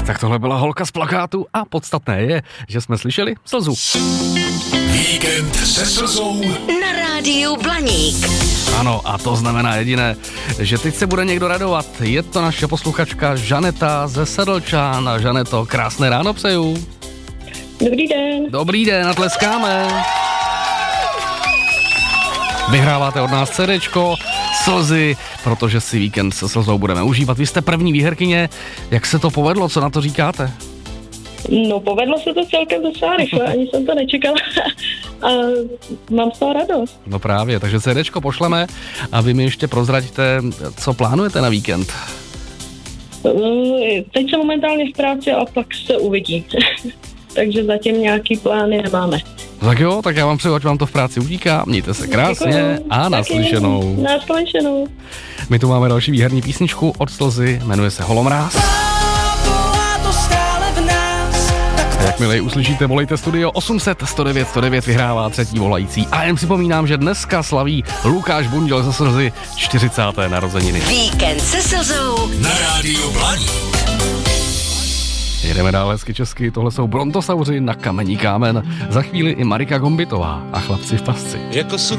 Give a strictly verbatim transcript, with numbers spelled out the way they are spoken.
Tak tohle byla holka z plakátu a podstatné je, že jsme slyšeli slzu. Víkend se slzou na rádiu Blaník. Ano, a to znamená jediné, že teď se bude někdo radovat. Je to naše posluchačka Žaneta ze Sedlčan. Žaneto, krásné ráno přeju. Dobrý den. Dobrý den, natleskáme. Vyhráváte od nás CDčko, slzy, protože si víkend se slzou budeme užívat. Vy jste první výherkyně. Jak se to povedlo, co na to říkáte? No, povedlo se to celkem docela rychle, ani jsem to nečekala a mám z toho radost. No právě, takže CDčko pošleme a vy mi ještě prozraďte, co plánujete na víkend. Teď jsem momentálně v práci a pak se uvidí. Takže zatím nějaký plány nemáme. Tak jo, tak já vám přeju, ať vám to v práci utíká. Mějte se krásně. Děkuju. A naslyšenou. Naslyšenou. My tu máme další výherní písničku od Slzy, jmenuje se Holomráz. A jakmile ji uslyšíte, volejte studio osm set sto devět sto devět, vyhrává třetí volající. A jen připomínám, že dneska slaví Lukáš Bunděl ze Slzy čtyřicáté narozeniny. Víkend se slzou na rádiu Blaník. Jedeme dál hezky česky, tohle jsou Brontosauři na Kamení kámen. Za chvíli i Marika Gombitová a Chlapci v pasci. Jako